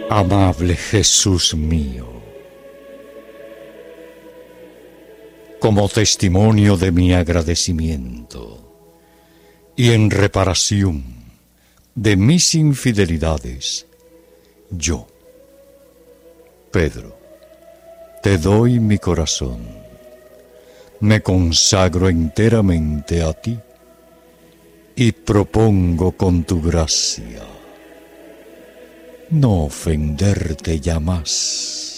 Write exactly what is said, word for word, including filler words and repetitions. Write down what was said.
Amable Jesús mío, como testimonio de mi agradecimiento y en reparación de mis infidelidades, yo, Pedro, te doy mi corazón, me consagro enteramente a ti y propongo con tu gracia no ofenderte ya más.